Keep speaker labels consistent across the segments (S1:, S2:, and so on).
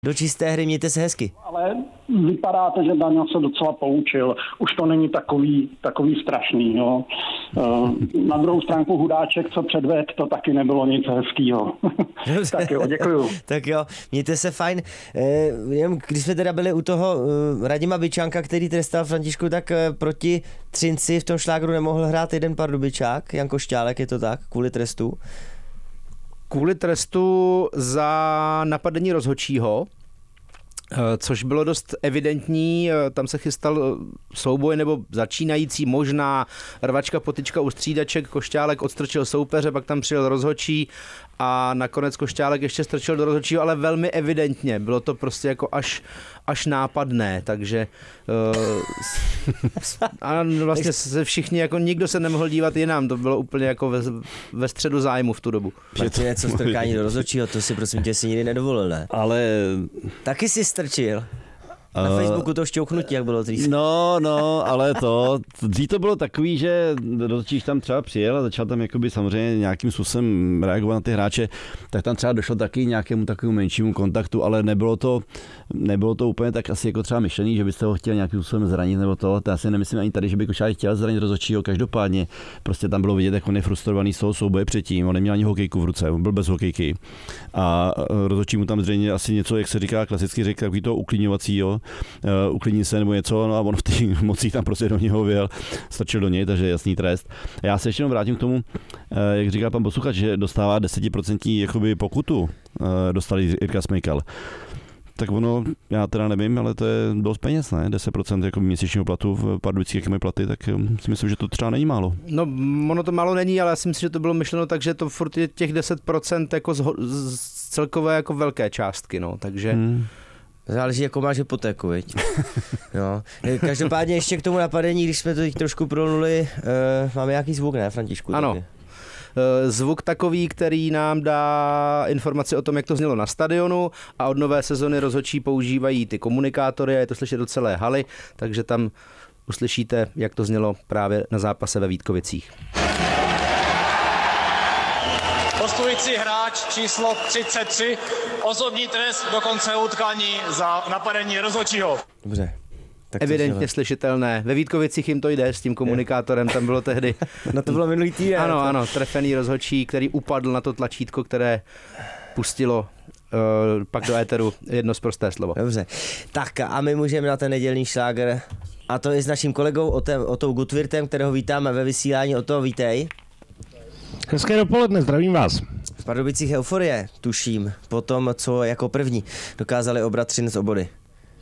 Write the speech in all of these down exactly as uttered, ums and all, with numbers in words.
S1: do čisté hry, mějte se hezky.
S2: Ale vypadá to, že Daňo se docela poučil. Už to není takový, takový strašný. Jo. Na druhou stránku Hudáček, co předved, to taky nebylo nic hezkýho. Tak jo, děkuju.
S1: Tak jo, mějte se fajn. Když jsme teda byli u toho Radima Byčánka, který trestal Františku, tak proti Třinci v tom šlágru nemohl hrát jeden Pardubičák, Jan Košťálek, je to tak, kvůli trestu?
S3: Kvůli trestu za napadení rozhodčího, což bylo dost evidentní, tam se chystal souboj nebo začínající možná rvačka, potyčka u střídaček, Košťálek odstrčil soupeře, pak tam přijel rozhodčí a nakonec Košťálek ještě strčil do rozhodčího, ale velmi evidentně, bylo to prostě jako až, až nápadné, takže uh, a vlastně se všichni, jako nikdo se nemohl dívat jinam, to bylo úplně jako ve, ve středu zájmu v tu dobu.
S1: Protože něco strkání do rozhodčího, to si prosím tě si nikdy nedovolil, ne?
S4: Ale...
S1: Taky si strčil. Na uh, Facebooku to šťouchnutí, jak bylo dřív.
S4: No, no, ale to, dřív to bylo takový, že rozhodčíš tam třeba přijel a začal tam jakoby samozřejmě nějakým způsobem reagovat na ty hráče, tak tam třeba došlo taky nějakému takovému menšímu kontaktu, ale nebylo to, nebylo to úplně tak asi jako třeba myšlený, že byste ho chtěl nějakým způsobem zranit nebo to, to já si nemyslím ani tady, že by Košťálek chtěl zranit rozhodčího, každopádně prostě tam bylo vidět, jak on je frustrovaný z toho souboje předtím, on neměl ani hokejku v ruce, on byl bez hokejky a rozhodčí mu tam zřejmě asi něco, jak se říká klasicky, říká takový to uklidňovacího, Uh, uklidní se nebo něco, no a on v těch mocích tam prostě do něho vyjel, stačil do něj, takže jasný trest. A já se ještě jenom vrátím k tomu, uh, jak říká pan posluchač, že dostává deset procent jakoby pokutu, uh, dostali Jirka Smejkal. Tak ono, já teda nevím, ale to je dost peněz, ne? deset procent jako měsíčního platu v Pardubicích, jaké mají platy, tak si myslím, že to třeba není málo.
S3: No, ono to málo není, ale já si myslím, že to bylo myšleno tak, že to furt je těch deset procent jako z, z celkové jako velké částky, no, takže... Hmm.
S1: Záleží, jako máš hypotéku, viď? No. Každopádně ještě k tomu napadení, když jsme to teď trošku prolnuli, uh, máme nějaký zvuk, ne, Františku?
S3: Ano. Taky? Zvuk takový, který nám dá informaci o tom, jak to znělo na stadionu, a od nové sezony rozhodčí používají ty komunikátory a je to slyšet do celé haly, takže tam uslyšíte, jak to znělo právě na zápase ve Vítkovicích.
S5: Postupující hráč číslo třicet tři, osobní trest do konce utkání za napadení rozhodčího.
S1: Dobře. Tak
S3: evidentně slyšitelné. Ve Vítkovicích jim to jde s tím komunikátorem, tam bylo tehdy...
S1: No to bylo minulý týden.
S3: Ano, ano, trefený rozhodčí, který upadl na to tlačítko, které pustilo uh, pak do éteru jedno sprosté slovo.
S1: Dobře. Tak a my můžeme na ten nedělní šláger, a to je s naším kolegou Otem, Otou Gutwirtem, kterého vítáme ve vysílání. Oto, vítej.
S6: Hezké dopoledne, zdravím vás.
S1: V Pardubicích euforie, tuším, po tom, co jako první dokázali obrat Třinec o body.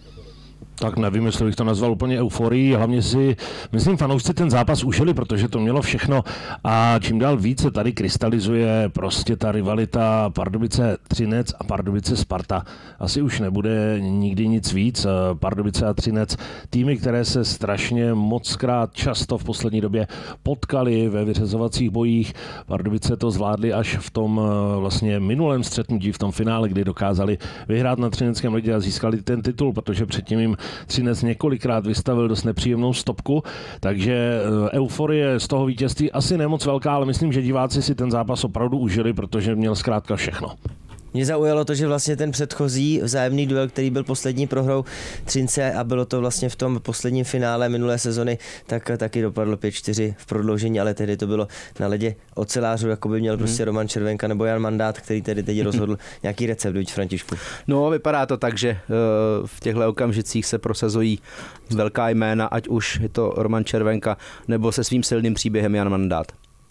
S6: Tak nevím, jestli bych to nazval úplně euforii, hlavně si, myslím, fanoušci ten zápas užili, protože to mělo všechno a čím dál více tady krystalizuje prostě ta rivalita Pardubice Třinec a Pardubice Sparta. Asi už nebude nikdy nic víc. Pardubice a Třinec, týmy, které se strašně mockrát často v poslední době potkali ve vyřazovacích bojích. Pardubice to zvládli až v tom vlastně minulém střetnutí, v tom finále, kdy dokázali vyhrát na třineckém ledě a získali ten titul, protože předtím jim Třinec několikrát vystavil dost nepříjemnou stopku, takže euforie z toho vítězství asi nemoc velká, ale myslím, že diváci si ten zápas opravdu užili, protože měl zkrátka všechno.
S1: Mě zaujalo to, že vlastně ten předchozí vzájemný duel, který byl poslední prohrou Třince a bylo to vlastně v tom posledním finále minulé sezony, tak taky dopadlo pět čtyři v prodloužení, ale tehdy to bylo na ledě ocelářů, jako by měl hmm. prostě Roman Červenka nebo Jan Mandát, který tedy teď rozhodl nějaký recept, viď, Františku?
S3: No, vypadá to tak, že v těchto okamžicích se prosazují velká jména, ať už je to Roman Červenka nebo se svým silným příběhem Jan Mandát.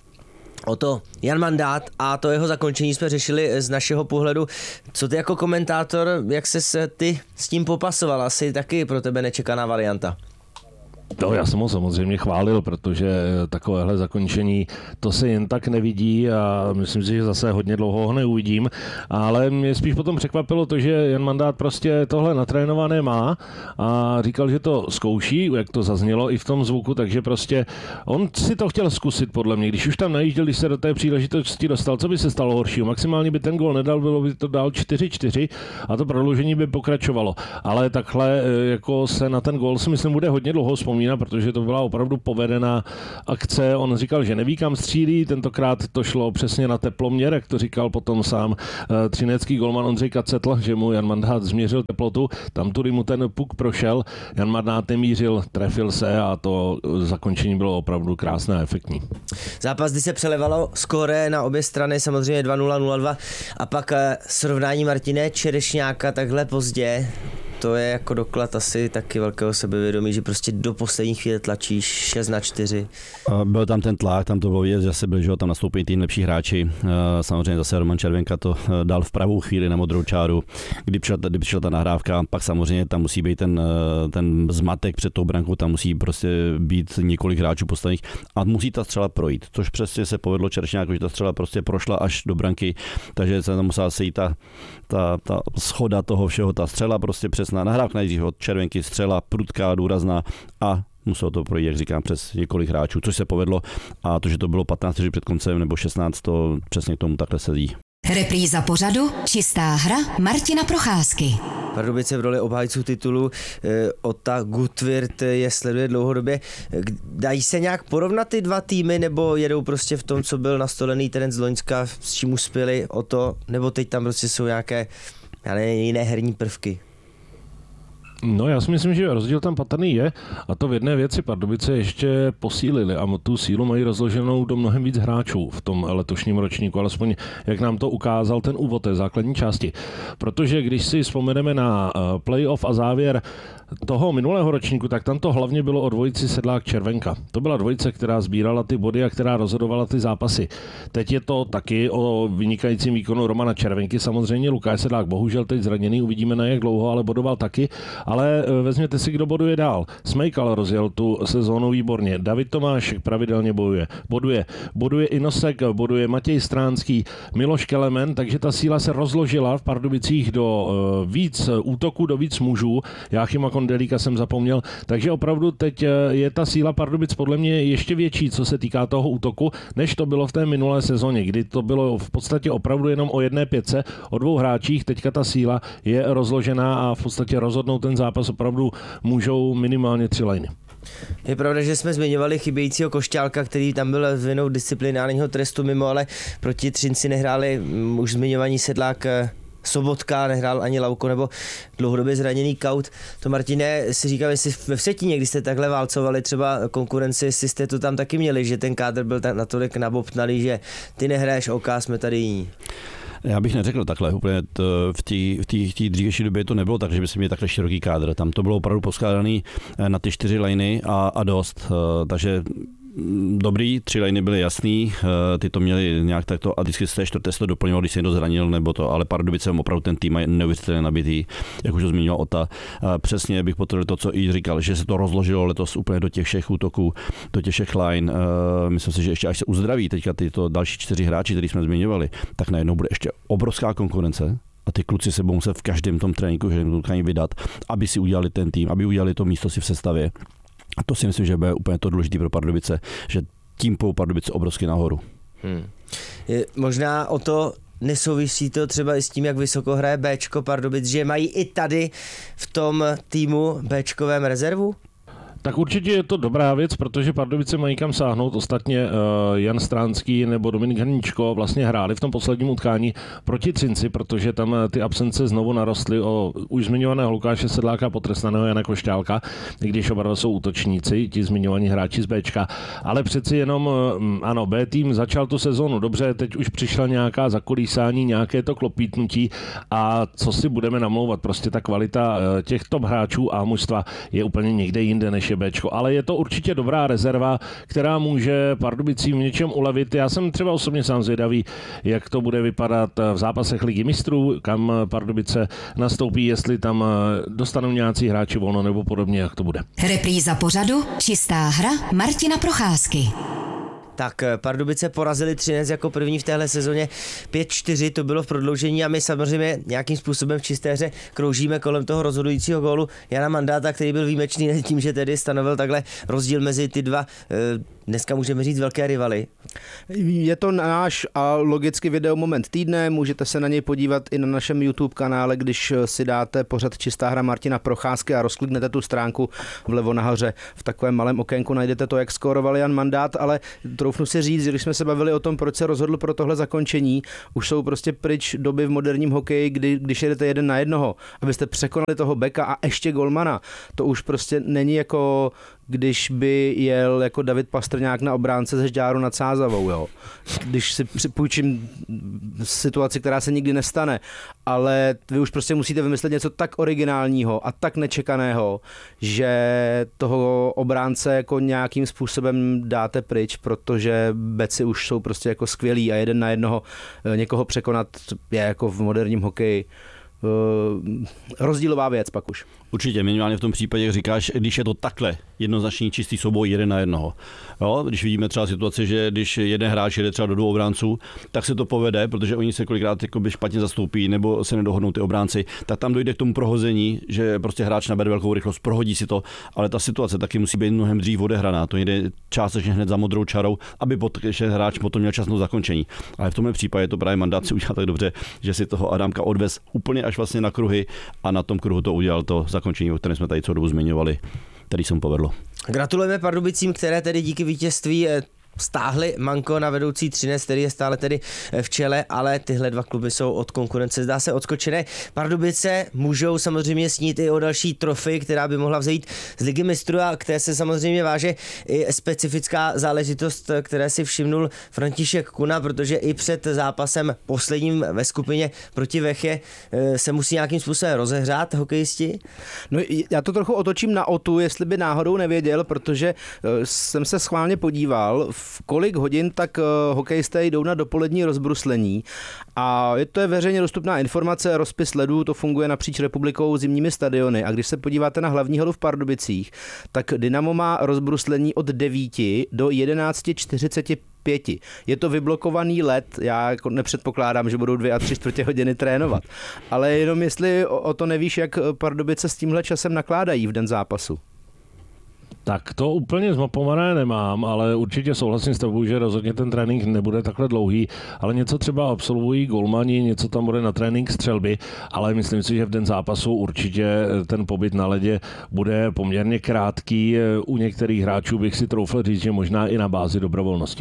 S1: O to Jan Mandát a to jeho zakončení jsme řešili z našeho pohledu. Co ty jako komentátor, jak ses ty s tím popasoval? Asi taky pro tebe nečekaná varianta.
S6: No, já jsem ho samozřejmě chválil, protože takovéhle zakončení to se jen tak nevidí a myslím si, že zase hodně dlouho ho neuvidím, ale mě spíš potom překvapilo to, že Jan Mandát prostě tohle natrénované má a říkal, že to zkouší, jak to zaznělo i v tom zvuku, takže prostě on si to chtěl zkusit podle mě, když už tam najížděl, když se do té příležitosti dostal, co by se stalo horšího, maximálně by ten gól nedal, bylo by to dál čtyři čtyři a to prodloužení by pokračovalo, ale takhle jako se na ten gól si myslím bude hodně dlouho vzpomínat. vzpomínat, protože to byla opravdu povedená akce. On říkal, že neví, kam střílí, tentokrát to šlo přesně na teploměr, jak to říkal potom sám třinecký golman Ondřej Kacetl, že mu Jan Mandát změřil teplotu, tam tudy mu ten puk prošel, Jan Mandát nemířil, trefil se a to zakončení bylo opravdu krásné a efektní.
S1: Zápas, kdy se přelevalo skóre na obě strany, samozřejmě dva nula nula dva a pak srovnání Martine Čerešňáka takhle pozdě. To je jako doklad asi taky velkého sebevědomí, že prostě do poslední chvíle tlačíš šest na čtyři.
S4: Byl tam ten tlak, tam to bylo vidět, že se byl, že tam nastoupí tým lepší hráči. Samozřejmě zase Roman Červenka to dal v pravou chvíli na modrou čáru, kdy přišla, kdy přišla ta nahrávka, pak samozřejmě tam musí být ten, ten zmatek před tou brankou, tam musí prostě být několik hráčů postavených a musí ta střela projít, což přesně se povedlo Čerešňáku, že ta střela prostě prošla až do branky, takže se tam musela sejít ta, ta, ta schoda toho všeho, ta střela prostě přes na nahrávka nejdřív od Červenky, střela prudká, důrazná a muselo to projít, jak říkám, přes několik hráčů, což se povedlo a to, že to bylo patnáct vteřin před koncem nebo šestnáct, to přesně k tomu takhle sedí.
S7: Repríza pořadu Čistá hra Martina Procházky.
S1: Pardubice v roli obhájců titulu, Ota Gutwirth je sleduje dlouhodobě. Dají se nějak porovnat ty dva týmy, nebo jedou prostě v tom, co byl nastolený ten z Loňska, s čím uspěli o to, nebo teď tam prostě jsou nějaké já nevím, jiné herní prvky?
S6: No já si myslím, že rozdíl tam patrný je a to v jedné věci Pardubice ještě posílili a tu sílu mají rozloženou do mnohem víc hráčů v tom letošním ročníku, alespoň jak nám to ukázal ten úvod té základní části. Protože když si vzpomeneme na playoff a závěr toho minulého ročníku, tak tam to hlavně bylo o dvojici Sedlák Červenka. To byla dvojice, která sbírala ty body a která rozhodovala ty zápasy. Teď je to taky o vynikajícím výkonu Romana Červenky. Samozřejmě Lukáš Sedlák bohužel teď zraněný, uvidíme na jak dlouho, ale bodoval taky. Ale vezměte si, kdo boduje dál. Smejkal rozjel tu sezónu výborně. David Tomášek pravidelně bojuje. Boduje. Boduje Inosek, boduje Matěj Stránský, Miloš Kelemen, takže ta síla se rozložila v Pardubicích do víc útoků, do víc mužů. Jáchyma Kondelíka jsem zapomněl, takže opravdu teď je ta síla Pardubic podle mě ještě větší, co se týká toho útoku, než to bylo v té minulé sezóně, kdy to bylo v podstatě opravdu jenom o jedné pětce, o dvou hráčích, teďka ta síla je rozložená a v podstatě rozhodnout ten zápas opravdu můžou minimálně tři lajny.
S1: Je pravda, že jsme zmiňovali chybějícího Košťálka, který tam byl vinou disciplinárního trestu mimo, ale proti Třinci nehráli už zmiňovaní Sedlák, Sobotka, nehrál ani Lauko nebo dlouhodobě zraněný Kaut. To Martine si říkal, jestli ve Vsetíně, když jste takhle válcovali třeba konkurenci, jestli jste to tam taky měli, že ten kádr byl tak natolik nabobtnalý, že ty nehraješ, OK, jsme tady jiní.
S4: Já bych neřekl takhle, úplně to, v té dřívější době to nebylo tak, že by si měli takhle široký kádr. Tam to bylo opravdu poskládaný na ty čtyři lajny a, a dost. Takže dobrý, tři lajny byly jasný, ty to měli nějak takto a vždycky z té čtvrté se to doplňovalo, když se někdo zranil nebo to, ale Pardubice opravdu ten tým je neuvěřitelně nabitý, jak už to zmiňoval Ota. Přesně bych potvrdil to, co i říkal, že se to rozložilo letos úplně do těch všech útoků, do těch všech line. Myslím si, že ještě až se uzdraví teďka tyto další čtyři hráči, který jsme zmiňovali, tak najednou bude ještě obrovská konkurence. A ty kluci se budou muset v každém tom tréninku vydat, aby si udělali ten tým, aby udělali to místo si v sestavě. A to si myslím, že bude úplně to důležité pro Pardubice, že tím pou Pardubice obrovsky nahoru.
S1: Hmm. Je, možná o to nesouvisí to třeba i s tím, jak vysoko hraje Béčko Pardubic, že mají i tady v tom týmu Béčkovém rezervu?
S6: Tak určitě je to dobrá věc, protože Pardubice mají kam sáhnout. Ostatně uh, Jan Stránský nebo Dominik Hníčko vlastně hráli v tom posledním utkání proti Třinci, protože tam ty absence znovu narostly o už zmiňovaného Lukáše Sedláka, potrestaného Jana Košťálka, i když oba dva jsou útočníci, ti zmiňovaní hráči z Béčka. Ale přeci jenom, uh, ano, B tým začal tu sezónu dobře, teď už přišla nějaká zakolísání, nějaké to klopítnutí a co si budeme namlouvat, prostě ta kvalita uh, těch top hráčů a mužstva je úplně někde jinde, než je Béčko, ale je to určitě dobrá rezerva, která může Pardubicím v něčem ulevit. Já jsem třeba osobně sám zvědavý, jak to bude vypadat v zápasech Ligy mistrů, kam Pardubice nastoupí, jestli tam dostanou nějací hráči volno nebo podobně, jak to bude.
S7: Repríza pořadu Čistá hra Martina Procházky.
S1: Tak Pardubice porazili Třinec jako první v téhle sezóně pět čtyři, to bylo v prodloužení a my samozřejmě nějakým způsobem v čisté hře kroužíme kolem toho rozhodujícího gólu Jana Mandáta, který byl výjimečný tím, že tedy stanovil takhle rozdíl mezi ty dva dneska můžeme říct velké rivaly.
S3: Je to náš a logicky video moment týdne, můžete se na něj podívat i na našem YouTube kanále, když si dáte pořad Čistá hra Martina Procházky a rozkliknete tu stránku vlevo nahoře. V takovém malém okénku najdete to, jak skóroval Jan Mandát, ale troufnu si říct, že když jsme se bavili o tom, proč se rozhodl pro tohle zakončení, už jsou prostě pryč doby v moderním hokeji, kdy, když jedete jeden na jednoho, abyste překonali toho beka a ještě golmana. To už prostě není jako když by jel jako David Pastrňák na obránce ze Žďáru nad Sázavou, jo. Když si připůjčím situaci, která se nikdy nestane, ale vy už prostě musíte vymyslet něco tak originálního a tak nečekaného, že toho obránce jako nějakým způsobem dáte pryč, protože beci už jsou prostě jako skvělí a jeden na jednoho někoho překonat je jako v moderním hokeji rozdílová věc pak už.
S4: Určitě, minimálně v tom případě, jak říkáš, když je to takhle jednoznačný čistý souboj jeden na jednoho. Jo, když vidíme třeba situaci, že když jeden hráč jede třeba do dvou obránců, tak se to povede, protože oni se kolikrát jakoby špatně zastoupí nebo se nedohodnou ty obránci, tak tam dojde k tomu prohození, že prostě hráč nabere velkou rychlost, prohodí si to, ale ta situace taky musí být mnohem dřív odehraná. To jde částečně hned za modrou čarou, aby pot, že hráč potom měl čas na zakončení. Ale v tomhle případě to právě Mandát si udělal tak dobře, že si toho Adamka odvez úplně až vlastně na kruhy a na tom kruhu to udělal to zakončení, o kterém jsme tady celou dobu zmiňovali, který jsem povedlo.
S1: Gratulujeme Pardubicím, které tedy díky vítězství stáhli manko na vedoucí třinec, který je stále tedy v čele, ale tyhle dva kluby jsou od konkurence, zdá se, odskočené. Pardubice můžou samozřejmě snít i o další trofej, která by mohla vzejít z Ligy mistrů, a které se samozřejmě váže i specifická záležitost, které si všimnul František Kuna, protože i před zápasem posledním ve skupině proti Vechě se musí nějakým způsobem rozehřát hokejisti.
S3: No, já to trochu otočím na Otu, jestli by náhodou nevěděl, protože jsem se schválně podíval, v kolik hodin tak hokejisté jdou na dopolední rozbruslení, a je to je veřejně dostupná informace, rozpis ledů, to funguje napříč republikou zimními stadiony, a když se podíváte na hlavní halu v Pardubicích, tak Dynamo má rozbruslení od devíti do jedenácti čtyřiceti pěti. Je to vyblokovaný led, já jako nepředpokládám, že budou dvě a tři čtvrtě hodiny trénovat, ale jenom jestli o, o to nevíš, jak Pardubice s tímhle časem nakládají v den zápasu.
S6: Tak to úplně zmapované nemám, ale určitě souhlasím s tebou, že rozhodně ten trénink nebude takhle dlouhý, ale něco třeba absolvují golmani, něco tam bude na trénink střelby, ale myslím si, že v den zápasu určitě ten pobyt na ledě bude poměrně krátký. U některých hráčů bych si troufl říct, že možná i na bázi dobrovolnosti.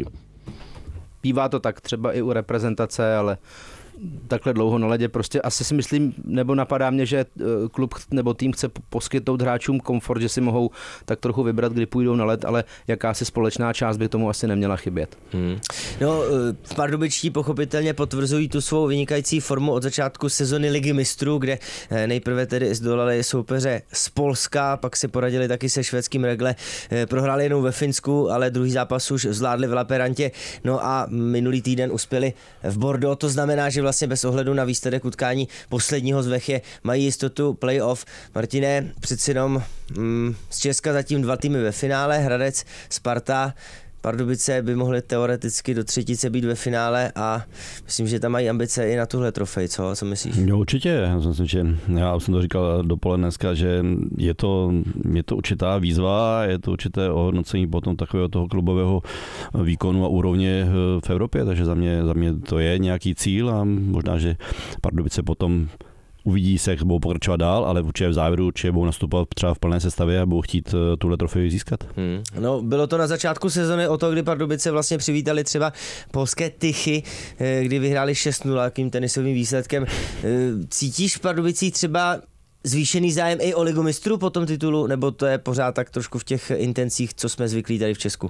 S3: Bývá to tak třeba i u reprezentace, ale takhle dlouho na ledě prostě asi si myslím, nebo napadá mě, že klub nebo tým chce poskytnout hráčům komfort, že si mohou tak trochu vybrat, kdy půjdou na led, ale jakási společná část by tomu asi neměla chybět.
S1: Hmm. No, v Pardubičtí pochopitelně potvrzují tu svou vynikající formu od začátku sezony Ligy mistrů, kde nejprve tedy zdolali soupeře z Polska, pak si poradili taky se švédským Regle, prohráli jenom ve Finsku, ale druhý zápas už zvládli v Laperantě, no a minulý týden uspěli v Bordeaux, to znamená, že vlastně bez ohledu na výsledek utkání posledního z Vechy mají jistotu playoff. Martine, přeci jenom mm, z Česka zatím dva týmy ve finále, Hradec, Sparta. Pardubice by mohly teoreticky do třetice být ve finále a myslím, že tam mají ambice i na tuhle trofej, co? Co myslíš?
S4: Jo, určitě. Já jsem, že, já jsem to říkal dopoledne dneska, že je to, je to určitá výzva, je to určité ohodnocení potom takového toho klubového výkonu a úrovně v Evropě, takže za mě, za mě to je nějaký cíl a možná, že Pardubice potom uvidí se, jak budou pokračovat dál, ale určitě v závěru určitě budou nastupovat třeba v plné sestavě a budou chtít tuhle trofej získat.
S1: Hmm. No, bylo to na začátku sezony o to, kdy Pardubice vlastně přivítali třeba polské Tychy, kdy vyhráli šest nula jakým tenisovým výsledkem. Cítíš v Pardubicích třeba zvýšený zájem i o Ligu mistrů po tom titulu, nebo to je pořád tak trošku v těch intencích, co jsme zvyklí tady v Česku?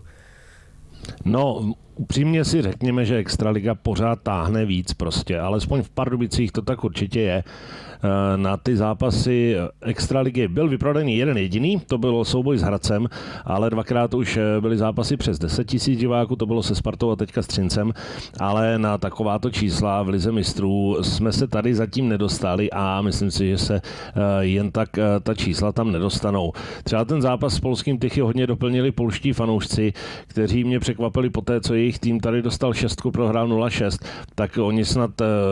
S6: No, upřímně si řekněme, že Extraliga pořád táhne víc prostě, alespoň v Pardubicích to tak určitě je. Na ty zápasy Extraligy byl vyprodaný jeden jediný, to byl souboj s Hradcem, ale dvakrát už byly zápasy přes deset tisíc diváků, to bylo se Spartou a teďka s Třincem, ale na takováto čísla v Lize mistrů jsme se tady zatím nedostali a myslím si, že se jen tak ta čísla tam nedostanou. Třeba ten zápas s polským Tychy hodně doplnili polští fanoušci, kteří mě překvapili po té, co jejich jejich tým tady dostal šestku, prohrál nula šest, tak oni snad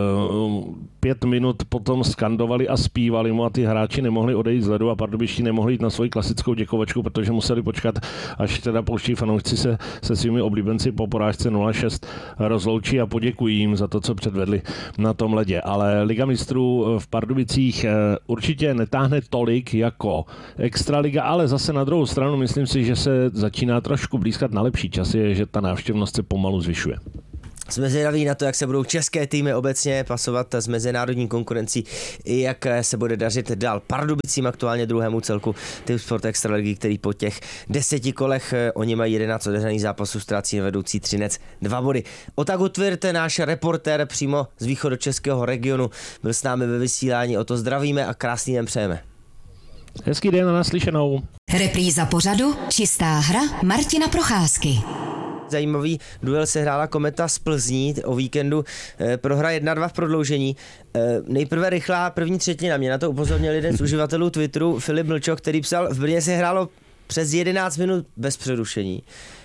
S6: pět minut potom skandovali a zpívali mu a ty hráči nemohli odejít z ledu a pardubičtí nemohli jít na svoji klasickou děkovačku, protože museli počkat, až teda polští fanoušci se se svými oblíbenci po porážce nula šest rozloučí a poděkují jim za to, co předvedli na tom ledě. Ale Liga mistrů v Pardubicích určitě netáhne tolik jako Extraliga, ale zase na druhou stranu myslím si, že se začíná trošku blízkat na lepší časy, že ta návštěvnost se pomalu zvyšuje.
S1: Jsme zvědaví na to, jak se budou české týmy obecně pasovat s mezinárodní konkurencí i jak se bude dařit dál Pardubicím, aktuálně druhému celku Typ Sport Extraligy, který po těch deseti kolech, oni mají jedenáct odehraných zápasů, ztrácí vedoucí Třinec dva body. Otaku Tvirt, náš reportér přímo z východočeského regionu, byl s námi ve vysílání, o to zdravíme a krásný den přejeme.
S6: Hezký den a naslyšenou.
S7: Repríza pořadu Čistá hra Martina Procházky.
S1: Zajímavý duel se hrála Kometa z Plzní o víkendu, e, prohra jedna dva v prodloužení. E, nejprve rychlá první třetina, mě na to upozornil jeden z uživatelů Twitteru, Filip Mlčok, který psal, v Brně se hrálo přes jedenáct minut bez přerušení.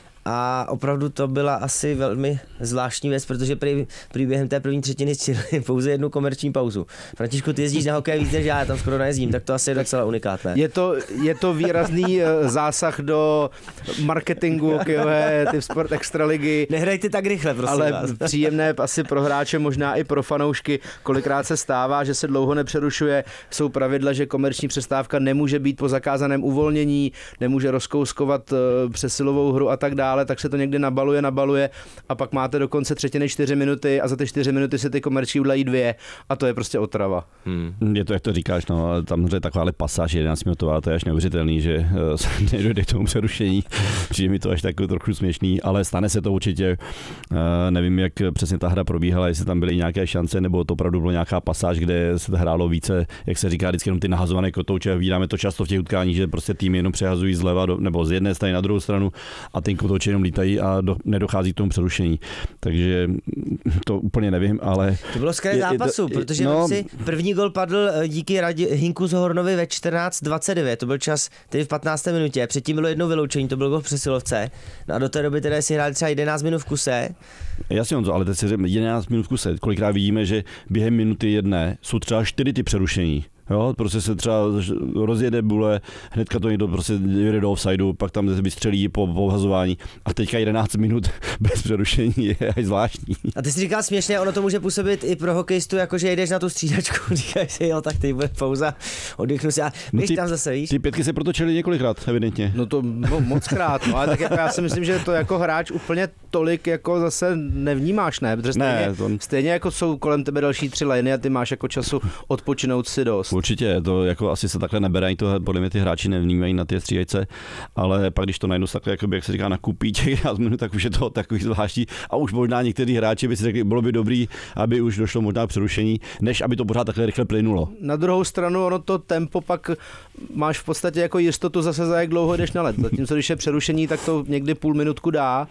S1: A opravdu to byla asi velmi zvláštní věc, protože prý, prý během té první třetiny stihli pouze jednu komerční pauzu. Františku, ty jezdíš na hokej víc než já, já tam skoro nejezdím, tak to asi je docela unikátné.
S3: Je to, je to výrazný zásah do marketingu hokejové Typ Sport Extraligy.
S1: Nehrajte tak rychle, prosím
S3: ale
S1: vás.
S3: Příjemné asi pro hráče, možná i pro fanoušky. Kolikrát se stává, že se dlouho nepřerušuje. Jsou pravidla, že komerční přestávka nemůže být po zakázaném uvolnění, nemůže rozkouskovat přesilovou hru a tak dále. Ale tak se to někdy nabaluje, nabaluje a pak máte do konce třetiny čtyři minuty a za ty čtyři minuty se ty komerční udělají dvě a to je prostě otrava.
S4: Hmm. Je to, jak to říkáš, no, tam je taková pasáž jedenáct minutová, to je až neuvěřitelný, že uh, nedojde k tomu přerušení. Přijde mi to až takový trochu směšný, ale stane se to určitě. Uh, nevím, jak přesně ta hra probíhala, jestli tam byly nějaké šance, nebo to opravdu byla nějaká pasáž, kde se hrálo více, jak se říká, vždycky jenom ty nahazované kotouče. Vídáme to často v těch utkáních, že prostě týmy jenom přehazují zleva do, nebo z jedné strany na druhou stranu a ty kotouče jenom lítají a do, nedochází k tomu přerušení. Takže to úplně nevím, ale...
S1: To bylo skvělé zápasu, to, protože no, si první gol padl díky Radi, Hinku Zohornovi ve čtrnáct dvacet devět, to byl čas tedy v patnácté minutě, předtím bylo jedno vyloučení, to bylo gol v přesilovce, no a do té doby teda si hráli třeba jedenáct minut v kuse.
S4: Jasně, Honzo, ale teď si jedenáct minut v kuse, kolikrát vidíme, že během minuty jedné jsou třeba čtyři ty přerušení. Jo, prostě se třeba rozjede bule, hnedka to někdo prostě jede do offsideu, pak tam vystřelí po obhazování a teďka jedenáct minut bez přerušení je až zvláštní.
S1: A ty jsi říkal směšně, ono to může působit i pro hokejistu, jakože jedeš na tu střídačku, říkáš si, jo, tak teď bude pauza, oddychnu si a
S4: no
S1: ty, tam zase, víš?
S4: Ty pětky se protočily několikrát, evidentně.
S3: No to no, moc krát, no, ale tak jako já si myslím, že to jako hráč úplně tolik jako zase nevnímáš, ne? Protože stejně, ne, to... stejně jako jsou kolem tebe další tři liny a ty máš jako času odpočinout si dost.
S4: Určitě, to jako asi se takhle neberají, to podle mě ty hráči nevnímají na ty střídačce, ale pak když to najednou takhle, jakoby, jak se říká, nakupí těch jedenáct minut, tak už je to takový zvláštní a už možná někteří hráči by si řekli, bylo by dobrý, aby už došlo možná k přerušení, než aby to pořád takhle rychle plynulo.
S3: Na druhou stranu ono to tempo pak máš v podstatě jako jistotu zase za jak dlouho jdeš na led. Zatímco když je přerušení, tak to někdy půl minutku dá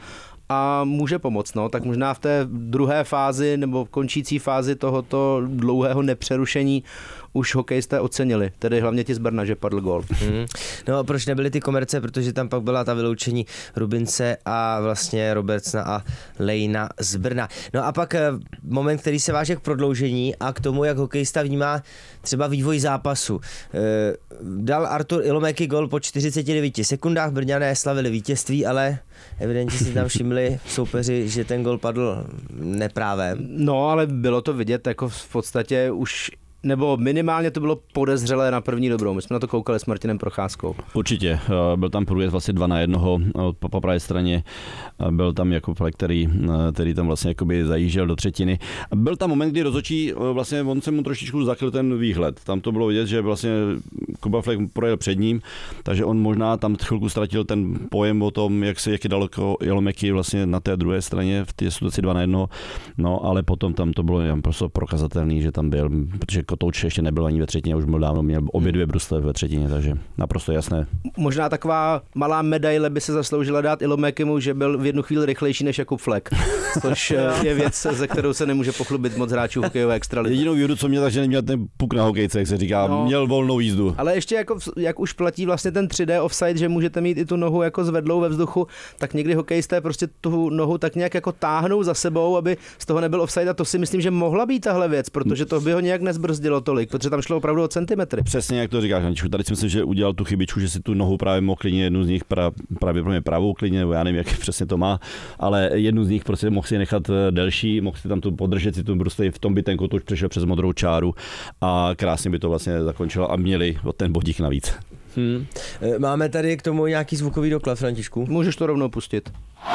S3: a může pomoct, no, tak možná v té druhé fázi nebo končící fázi tohoto dlouhého nepřerušení už hokejisté ocenili, tedy hlavně ti z Brna, že padl gól.
S1: Mm. No a proč nebyly ty komerce, protože tam pak byla ta vyloučení Rubince a vlastně Robertsna a Lejna z Brna. No a pak moment, který se váže k prodloužení a k tomu, jak hokejista vnímá třeba vývoj zápasu. E, dal Artur Ilomeky gól po čtyřiceti devíti sekundách, Brňané slavili vítězství, ale evidentně si tam všimli soupeři, že ten gól padl neprávem.
S3: No, ale bylo to vidět jako v podstatě už nebo minimálně to bylo podezřelé na první dobrou. My jsme na to koukali s Martinem Procházkou.
S4: Určitě. Byl tam průjezd vlastně dva na jednoho po, po pravé straně. Byl tam jako který, který tam vlastně jakoby zajížděl do třetiny. Byl tam moment, kdy rozhodčí, vlastně on se mu trošičku zakryl ten výhled. Tam to bylo vidět, že vlastně Kuba Flek projel před ním, takže on možná tam chvilku ztratil ten pojem o tom, jak se jak je daleko Ilomeky vlastně na té druhé straně v té situaci dva na jednoho. No, ale potom tam to bylo prostě prokazatelný, že tam byl, protože Kotouč ještě nebyl ani ve třetině, už byl dávno, měl obě dvě brusle ve třetině, takže naprosto jasné.
S3: Možná taková malá medaile by se zasloužila dát Ilomekimu, že byl v jednu chvíli rychlejší než Jakub Flek, což je věc, ze kterou se nemůže pochlubit moc hráčů hokejové extraligy.
S4: Jedinou výhodu, co měl, takže neměl ten puk na hokejce, jak se říká, no, měl volnou jízdu.
S3: Ale ještě jako, jak už platí vlastně ten tři dé offside, že můžete mít i tu nohu jako zvedlou ve vzduchu, tak někdy hokejisté prostě tu nohu tak nějak jako táhnou za sebou, aby z toho nebyl offside, a to si myslím, že mohla být tahle věc, protože to by ho nějak nezbrzdilo tolik, protože tam šlo opravdu o centimetry.
S4: Přesně jak to říkáš, Aničku, tady si myslím, že udělal tu chybičku, že si tu nohu právě mohl klidně, jednu z nich pra, právě pro mě pravou klidně, nebo já nevím, jak přesně to má, ale jednu z nich prostě mohl si nechat delší, mohl si tam tu podržet si tu brusli, v tom by ten Kotouč přešel přes modrou čáru a krásně by to vlastně zakončilo a měli ten bodík navíc.
S1: Hmm. Máme tady k tomu nějaký zvukový doklad, Františku?
S3: Můžeš to rovnou pustit.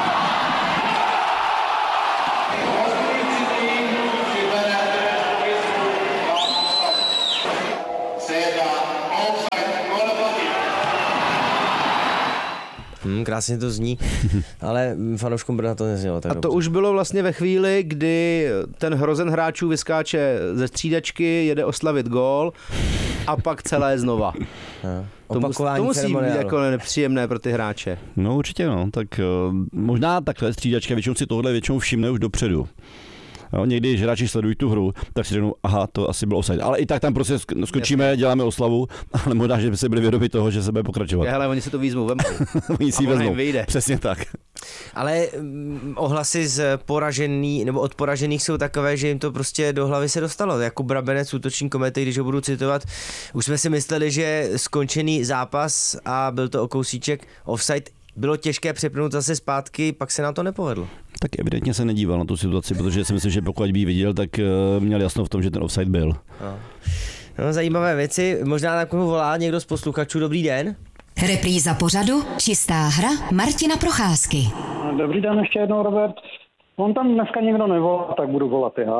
S1: Hmm, krásně to zní, ale fanouškům Brna to neznělo. Tak
S3: a to
S1: dobře. Už
S3: bylo vlastně ve chvíli, kdy ten hrozen hráčů vyskáče ze střídačky, jede oslavit gól a pak celé znova.
S1: No.
S3: To, mus, to musí být jako nepříjemné pro ty hráče.
S4: No určitě no, tak uh, možná takhle střídačka, většinou si tohle většinou všimne už dopředu. Jo, někdy, když hráči sledují tu hru, tak si řeknou, aha, to asi byl offside. Ale i tak tam prostě skočíme, Jasně. děláme oslavu, ale možná, že by se byli vědomi toho, že se bude pokračovat.
S3: Ale oni si to výzvou, vemou.
S4: Oni si vezmou. Přesně tak.
S1: Ale um, ohlasy z poražený, nebo od poražených jsou takové, že jim to prostě do hlavy se dostalo. Jako Brabenec, útočník Komety, když ho budu citovat, už jsme si mysleli, že skončený zápas a byl to o kousíček offside. Bylo těžké přepnout zase zpátky, pak se nám to nepovedlo.
S4: Tak evidentně se nedíval na tu situaci, protože si myslím, že pokud by viděl, tak měl jasno v tom, že ten offside byl.
S1: No, no zajímavé věci. Možná na koho volá někdo z posluchačů. Dobrý den.
S7: Repríza pořadu Čistá hra Martina Procházky.
S2: Dobrý den ještě jednou, Robert. On tam dneska nikdo nevolá, tak budu volat já.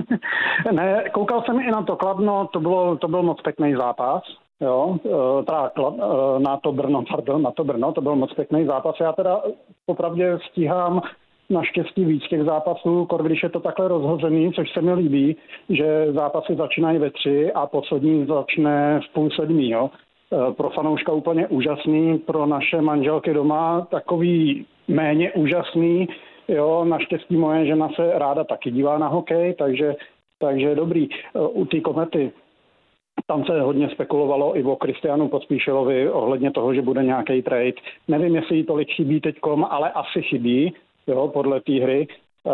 S2: Ne, koukal jsem i na to Kladno, to, bylo, to byl moc pěkný zápas. Jo, teda na to Brno, pardon, na to Brno, to byl moc pěkný zápas. Já teda popravdě stíhám naštěstí víc těch zápasů, kor když je to takhle rozhozený, což se mi líbí, že zápasy začínají ve tři a poslední začne v půl sedmí, jo. Pro fanouška úplně úžasný, pro naše manželky doma takový méně úžasný, jo, naštěstí moje žena se ráda taky dívá na hokej, takže, takže dobrý. U té Komety tam se hodně spekulovalo i o Kristianu Pospíšilovi ohledně toho, že bude nějaký trade. Nevím, jestli jí tolik chybí teďkom, ale asi chybí, jo, podle té hry.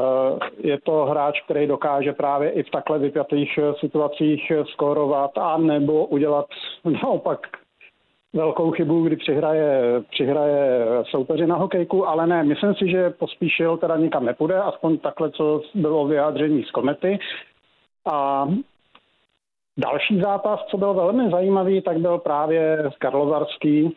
S2: Je to hráč, který dokáže právě i v takhle vypjatých situacích skórovat a nebo udělat naopak velkou chybu, kdy přihraje, přihraje soupeři na hokejku, ale ne, myslím si, že Pospíšil teda nikam nepůjde, aspoň takhle, co bylo vyjádření z Komety. A další zápas, co byl velmi zajímavý, tak byl právě Karlovarský,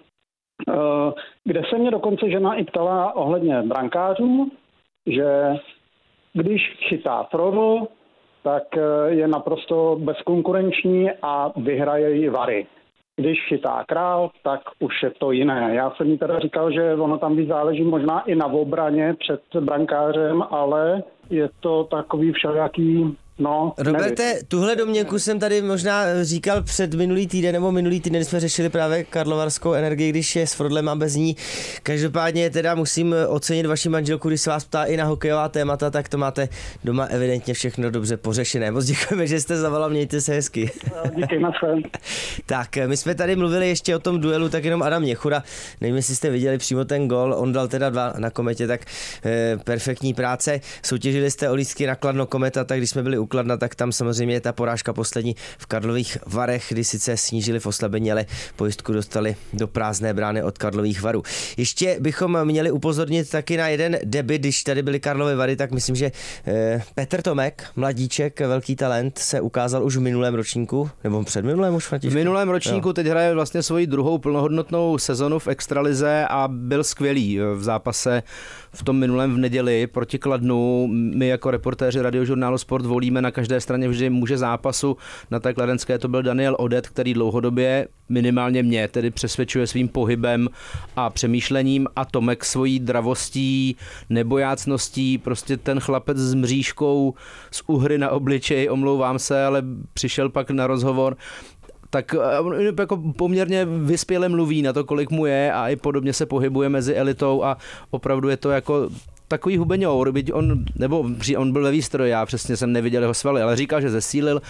S2: kde se mě dokonce žena i ptala ohledně brankářů, že když chytá proru, tak je naprosto bezkonkurenční a vyhraje ji Vary. Když chytá Král, tak už je to jiné. Já jsem jí teda říkal, že ono tam víc záleží možná i na obraně před brankářem, ale je to takový všelijaký. No,
S1: Roberte, nevím. Tuhle domněnku jsem tady možná říkal před minulý týden, nebo minulý týden jsme řešili právě karlovarskou energii, když je s Frodlem a bez ní. Každopádně teda musím ocenit vaši manželku, když se vás ptá i na hokejová témata, tak to máte doma evidentně všechno dobře pořešené. Moc děkujeme, že jste zavolal, mějte se hezky.
S2: Díky, naschle.
S1: Tak, my jsme tady mluvili ještě o tom duelu, tak jenom Adam Měchura. Nevím, jestli jste viděli přímo ten gol, on dal teda dva na Kometě, tak eh, perfektní práce. Soutěžili jste o lístky na Kladno Kometa, tak když jsme byli u Kladna, tak tam samozřejmě je ta porážka poslední v Karlových Varech, kdy sice snížili v oslabení, ale pojistku dostali do prázdné brány od Karlových Varů. Ještě bychom měli upozornit taky na jeden debut, když tady byly Karlovy Vary, tak myslím, že eh, Petr Tomek, mladíček, velký talent, se ukázal už v minulém ročníku, nebo před minulém už, Františku?
S3: V minulém ročníku jo. Teď hraje vlastně svoji druhou plnohodnotnou sezonu v extralize a byl skvělý v zápase v tom minulém v neděli proti Kladnu. My jako reportéři Radiožurnálu Sport volíme řekněme na každé straně vždy muže zápasu. Na té kladenské to byl Daniel Odet, který dlouhodobě minimálně mě tedy přesvědčuje svým pohybem a přemýšlením, a Tomek svojí dravostí, nebojácností, prostě ten chlapec s mřížkou, z uhry na obličeji, omlouvám se, ale přišel pak na rozhovor, tak jako poměrně vyspěle mluví na to, kolik mu je, a i podobně se pohybuje mezi elitou a opravdu je to jako takový hubeňour, byť on, nebo on byl ve výstroji, já přesně jsem neviděl jeho svaly, ale říkal, že zesílil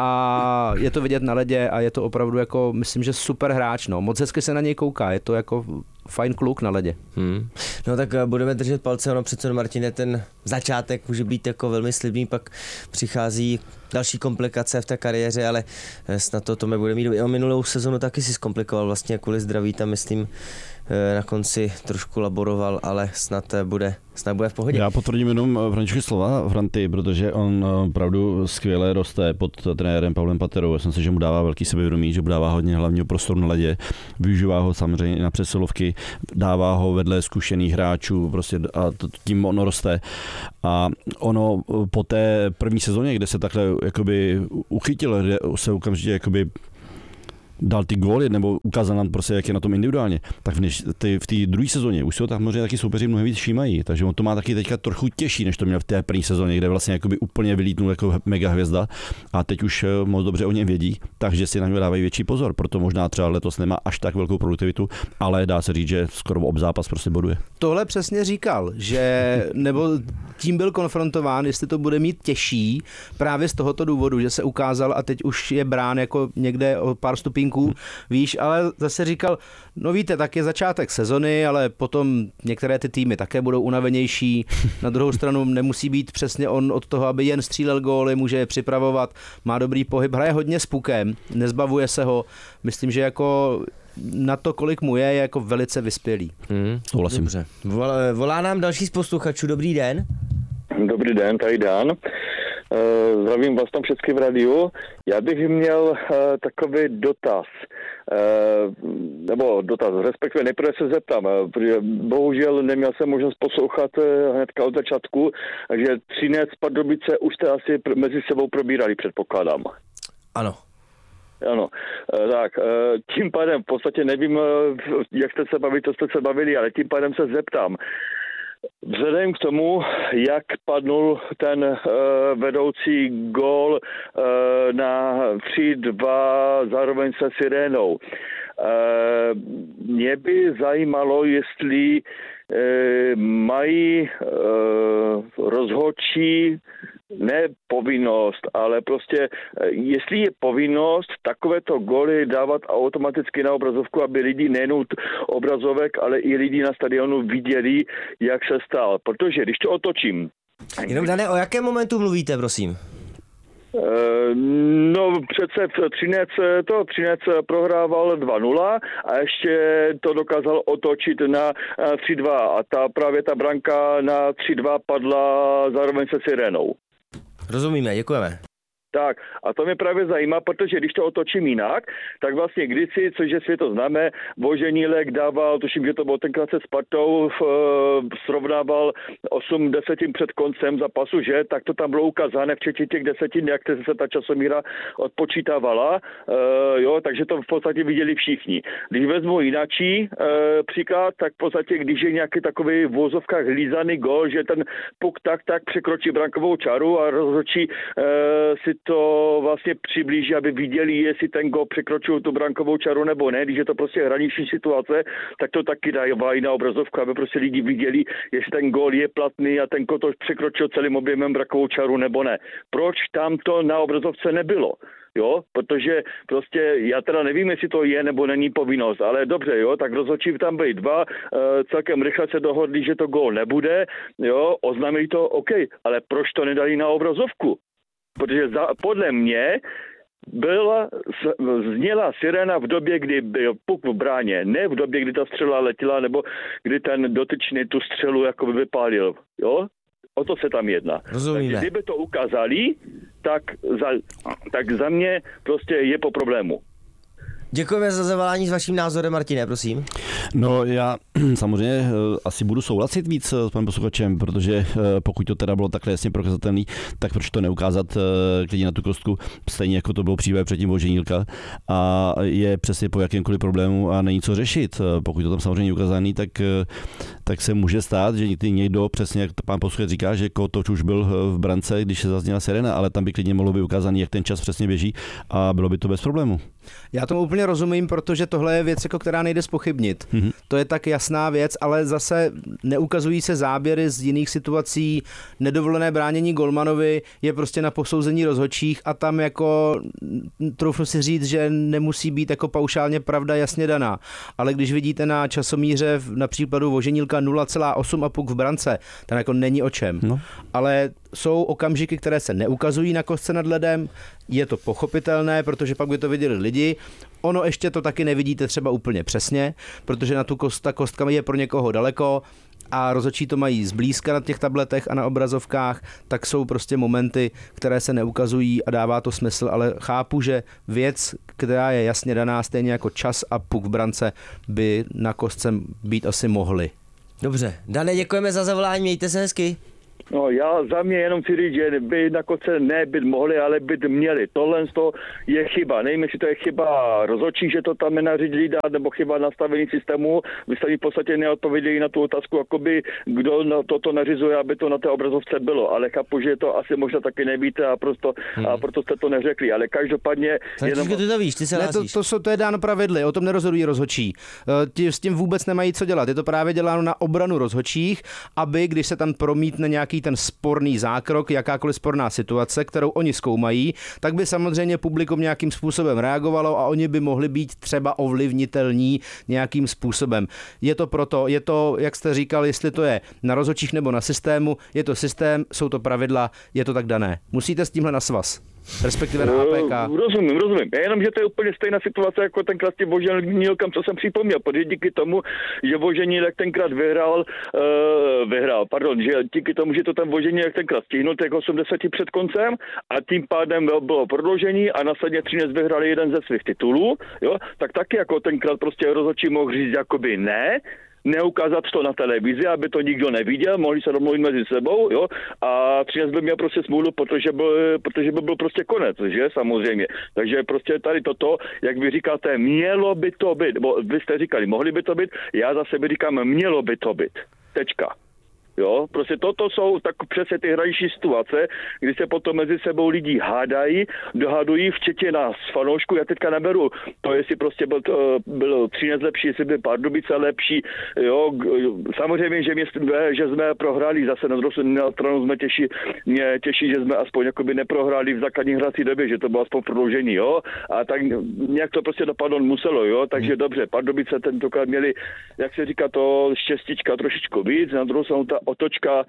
S3: a je to vidět na ledě a je to opravdu jako, myslím, že super hráč, no. Moc hezky se na něj kouká, je to jako fajn kluk na ledě.
S1: Hmm. No tak budeme držet palce, ono přece, Martine, ten začátek může být jako velmi slibný, pak přichází další komplikace v té kariéře, ale snad to Tome bude mít. O minulou sezonu taky si zkomplikoval vlastně kvůli zdraví, tam myslím na konci trošku laboroval, ale snad bude, snad bude v pohodě.
S4: Já potvrdím jenom Františky slova Franty, protože on opravdu skvěle roste pod trenérem Pavlem Paterou. Já jsem si, že mu dává velký sebevědomí, že mu dává hodně hlavního prostoru na ledě, využívá ho samozřejmě na přesilovky, dává ho vedle zkušených hráčů, prostě a tím ono roste. A ono po té první sezóně, kde se takhle jakoby uchytil, kde se okamžitě jakoby dal ty góly, nebo ukázal nám prostě, jak je na tom individuálně, tak v té druhé sezóně už se ho tam možná taky soupeři mnohem víc všímají, takže on to má taky teďka trochu těžší, než to měl v té první sezóně, kde vlastně jakoby úplně vylítnul jako mega hvězda, a teď už moc dobře o něm vědí, takže si na něj dávají větší pozor, proto možná třeba letos nemá až tak velkou produktivitu, ale dá se říct, že skoro ob zápas prostě boduje.
S3: Tohle přesně říkal, že nebo tím byl konfrontován, jestli to bude mít těžší právě z tohoto důvodu, že se ukázal a teď už je brán jako někde o pár stupínků, víš, ale zase říkal, no víte, tak je začátek sezony, ale potom některé ty týmy také budou unavenější. Na druhou stranu nemusí být přesně on od toho, aby jen střílel góly, může je připravovat, má dobrý pohyb, hraje hodně s pukem, nezbavuje se ho. Myslím, že jako na to, kolik mu je, je jako velice vyspělý.
S1: Hmm,
S4: Souhlasím.
S1: Dobře. Volá, volá nám další z posluchačů. Dobrý den.
S8: Dobrý den, tady Dan. Uh, zdravím vás tam všechny v radiu. Já bych měl uh, takový dotaz. Uh, nebo dotaz, respektive nejprve se zeptám, uh, protože bohužel neměl jsem možnost poslouchat uh, hnedka od začátku, že Třinec, Pardubice už jste asi pr- mezi sebou probírali, předpokládám.
S1: Ano.
S8: Ano, tak tím pádem v podstatě nevím, jak jste se bavili, co jste se bavili, ale tím pádem se zeptám. Vzhledem k tomu, jak padnul ten uh, vedoucí gól uh, na tři dva zároveň se Sirénou, uh, mě by zajímalo, jestli uh, mají uh, rozhodčí ne povinnost, ale prostě jestli je povinnost takovéto góly dávat automaticky na obrazovku, aby lidi nejenom obrazovek, ale i lidi na stadionu viděli, jak se stal. Protože když to otočím...
S1: Jenom, Dané, o jakém momentu mluvíte, prosím?
S8: No přece Třinec, to Třinec prohrával dva nula a ještě to dokázal otočit na tři dva a ta právě ta branka na tři dva padla zároveň se Sirénou.
S1: Rozumíme, děkujeme.
S8: Tak a to mě právě zajímá, protože když to otočím jinak, tak vlastně kdysi, což je světo známé, Boženílek dával, tuším, že to bylo tenkrát se Spartou, srovnával osm desetin před koncem zápasu, že, tak to tam bylo ukázané včetně těch desetin, jak se ta časomíra odpočítávala, uh, jo, takže to v podstatě viděli všichni. Když vezmu jináčí uh, příklad, tak v podstatě, když je nějaký takový v vozovkách lízaný gól, že ten puk tak tak překročí brankovou čáru a rozhodčí uh, si to vlastně přiblíží, aby viděli, jestli ten gól překročil tu brankovou čaru nebo ne. Když je to prostě hraniční situace, tak to taky dají na obrazovku, aby prostě lidi viděli, jestli ten gól je platný a ten kotoč překročil celým objemem brankovou čaru nebo ne. Proč tam to na obrazovce nebylo? Jo, protože prostě já teda nevím, jestli to je nebo není povinnost, ale dobře, jo, tak rozhodčí tam byli dva, e, celkem rychle se dohodli, že to gól nebude, jo, oznámili to, OK, ale proč to nedali na obrazovku? Protože za, podle mě byla, zněla sirena v době, kdy byl puk v bráně, ne v době, kdy ta střela letěla, nebo kdy ten dotyčný tu střelu jako vypálil, jo? O to se tam jedná.
S1: Rozumíme.
S8: Takže kdyby to ukázali, tak za, tak za mě prostě je po problému.
S1: Děkujeme za zavolání s vaším názorem, Martine, prosím.
S4: No já samozřejmě asi budu souhlasit víc s panem posluchačem, protože pokud to teda bylo takhle jasně prokazatelný, tak proč to neukázat klidně na tu kostku, stejně jako to bylo případ předtím Voženílka a je přesně po jakémkoliv problému a není co řešit. Pokud to tam samozřejmě ukázaný, tak, tak se může stát, že někdo, přesně jak pán posluchač říká, že Kotoč už byl v brance, když se zazněla sirena, ale tam by klidně mohlo být ukázaný, jak ten čas přesně běží a bylo by to bez problému.
S3: Já tomu úplně rozumím, protože tohle je věc, jako která nejde zpochybnit. Mm-hmm. To je tak jasná věc, ale zase neukazují se záběry z jiných situací. Nedovolené bránění golmanovi je prostě na posouzení rozhodčích a tam jako troufnu si říct, že nemusí být jako paušálně pravda jasně daná. Ale když vidíte na časomíře na příkladu Voženílka nula celá osm a puk v brance, tam jako není o čem. No. Ale jsou okamžiky, které se neukazují na kostce nad ledem, je to pochopitelné, protože pak by to viděli lidi. Ono ještě to taky nevidíte třeba úplně přesně, protože na tu kost, ta kostka je pro někoho daleko a rozhodčí to mají zblízka na těch tabletech a na obrazovkách, tak jsou prostě momenty, které se neukazují a dává to smysl, ale chápu, že věc, která je jasně daná, stejně jako čas a puk v brance, by na kostce být asi mohly.
S1: Dobře, Dane, děkujeme za zavolání, mějte se hezky.
S8: No já za mě jenom chci říct, že by na kostce nebyt mohli, ale byt měli. Tohle je chyba. Nevím, jestli to je chyba rozhodčí, že to tam nenařídili dát, nebo chyba nastavení systému. Vy jste v podstatě neodpověděli na tu otázku, jakoby kdo na toto nařizuje, aby to na té obrazovce bylo. Ale chápu, že to asi možná taky nevíte a, prosto, hmm. a proto jste to neřekli. Ale každopádně...
S1: Jenom... ty to víš, ty se
S3: ne, to, to, to, to je dáno pravidly, o tom nerozhodují rozhodčí. Ti s tím vůbec nemají co dělat. Je to právě děláno na obranu rozhodčích, aby když se tam promítne nějaký ten sporný zákrok, jakákoliv sporná situace, kterou oni zkoumají, tak by samozřejmě publikum nějakým způsobem reagovalo a oni by mohli být třeba ovlivnitelní nějakým způsobem. Je to proto, je to, jak jste říkal, jestli to je na rozhodčích nebo na systému, je to systém, jsou to pravidla, je to tak dané. Musíte s tímhle na svaz. Respektive na A P K.
S8: Rozumím, rozumím. Jenom, že to je úplně stejná situace jako tenkrát s tím Voženílkem, co jsem připomněl, protože díky tomu, že Voženílek tenkrát vyhrál, uh, vyhrál, pardon, že díky tomu, že to ten Voženílek tenkrát stihnul těch osmdesát před koncem a tím pádem bylo prodloužení a následně Třinec vyhrali jeden ze svých titulů, jo, tak taky jako tenkrát prostě rozhodčí mohl říct jakoby ne, neukázat to na televizi, aby to nikdo neviděl, mohli se domluvit mezi sebou, jo, a Třinec by měl prostě smůlu, protože byl, protože by byl prostě konec, že, samozřejmě. Takže prostě tady toto, jak vy říkáte, mělo by to být, nebo vy jste říkali, mohli by to být, já za sebe říkám, mělo by to být. Tečka. Jo, prostě toto jsou tak přesně ty hraniční situace, kdy se potom mezi sebou lidi hádají, dohadují, včetně nás fanoušků. Já teďka neberu to, jestli prostě byl, to, byl Třinec lepší, jestli byl Pardubice lepší. Jo, samozřejmě, že, mě, že jsme prohráli, zase na druhou stranu jsme těší, mě těší, že jsme aspoň jakoby neprohráli v základní hrací době, že to bylo aspoň prodloužení, jo. A tak nějak to prostě dopadnout muselo, jo. Takže hmm. dobře, Pardubice tentokrát měli, jak se říká, to štěstíčka trošičku víc, na druhou stranu ta otočka,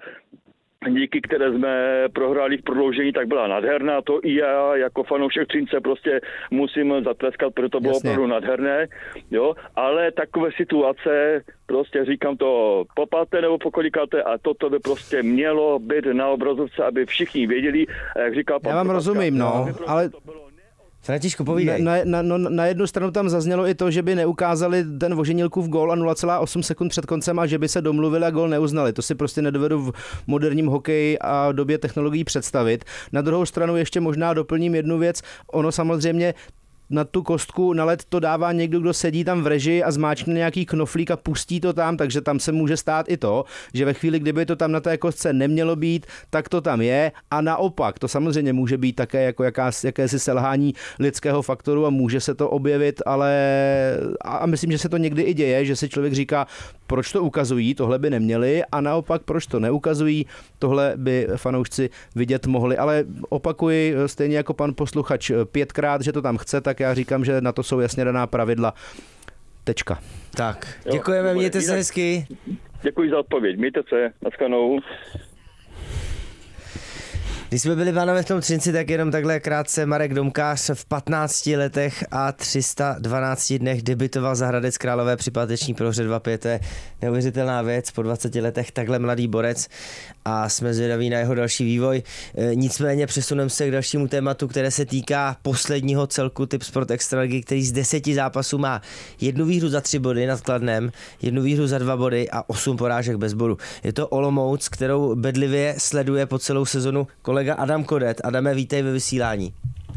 S8: díky které jsme prohráli v prodloužení, tak byla nádherná. To i já jako fanoušek Třince prostě musím zatleskat, protože to bylo
S3: Jasně.
S8: opravdu nádherné. Jo? Ale takové situace, prostě říkám to po páté nebo po kolikáté a toto by prostě mělo být na obrazovce, aby všichni věděli, jak říkal pan
S3: Já vám
S8: Protaska,
S3: rozumím, no, ale...
S1: Františku, povídej.
S3: Na, na, no, na jednu stranu tam zaznělo i to, že by neukázali ten Voženílkův gól a nula celá osm sekund před koncem a že by se domluvili a gól neuznali. To si prostě nedovedu v moderním hokeji a době technologií představit. Na druhou stranu ještě možná doplním jednu věc. Ono samozřejmě na tu kostku na led to dává někdo, kdo sedí tam v režii a zmáčkne nějaký knoflík a pustí to tam, takže tam se může stát i to, že ve chvíli, kdyby to tam na té kostce nemělo být, tak to tam je a naopak, to samozřejmě může být také jako jakás, jakési selhání lidského faktoru a může se to objevit, ale a myslím, že se to někdy i děje, že si člověk říká, proč to ukazují, tohle by neměli a naopak, proč to neukazují, tohle by fanoušci vidět mohli, ale opakuji, stejně jako pan posluchač pětkrát, že to tam chce, tak já říkám, že na to jsou jasně daná pravidla. Tečka.
S1: Tak, děkujeme, mějte se hezky.
S8: Děkuji za odpověď, mějte se, naschledanou.
S1: Když jsme byli, pánové, v tom Třinci, tak jenom takhle krátce Marek Domkář v patnácti letech a tři sta dvanácti dnech debitoval za Hradec Králové při páteční prohře dva pět. To je neuvěřitelná věc, po dvaceti letech takhle mladý borec a jsme zvědaví na jeho další vývoj. Nicméně přesuneme se k dalšímu tématu, které se týká posledního celku Tipsport Extraligy, který z deseti zápasů má jednu výhru za tři body nad Kladnem, jednu výhru za dva body a osm porážek bez bodu. Je to Olomouc, kterou bedlivě sleduje po celou sezonu kolega Adam Kodet. Adame, vítej ve vysílání.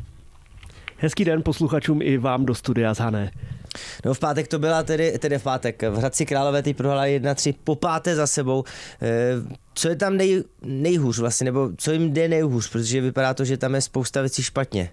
S9: Hezký den posluchačům i vám do studia z Hané.
S1: No v pátek to byla tedy, tedy v pátek. V Hradci Králové teď prohráli jedna tři po páté za sebou. Co je tam nej, nejhůř vlastně, nebo co jim jde nejhůř, protože vypadá to, že tam je spousta věcí špatně.